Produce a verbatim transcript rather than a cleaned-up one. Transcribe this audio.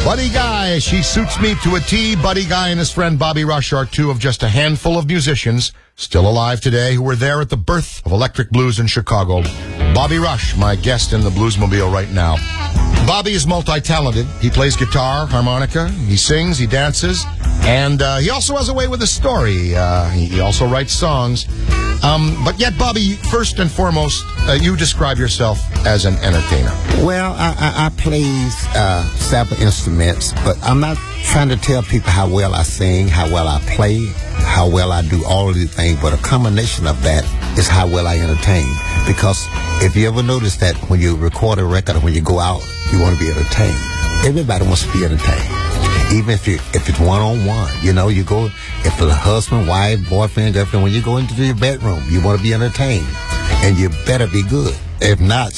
Buddy Guy, she suits me to a T. Buddy Guy and his friend Bobby Rush are two of just a handful of musicians still alive today who were there at the birth of electric blues in Chicago. Bobby Rush, my guest in the Bluesmobile right now. Bobby is multi-talented. He plays guitar, harmonica, he sings, he dances, and uh, he also has a way with a story. Uh, he, he also writes songs. Um, but yet, Bobby, first and foremost, uh, you describe yourself as an entertainer. Well, I, I, I play uh, several instruments, but I'm not trying to tell people how well I sing, how well I play, how well I do all of these things, but a combination of that is how well I entertain. Because if you ever notice that when you record a record or when you go out, you want to be entertained. Everybody wants to be entertained. Even if you if it's one-on-one, you know, you go, if it's a husband, wife, boyfriend, girlfriend, when you go into your bedroom, you want to be entertained. And you better be good. If not,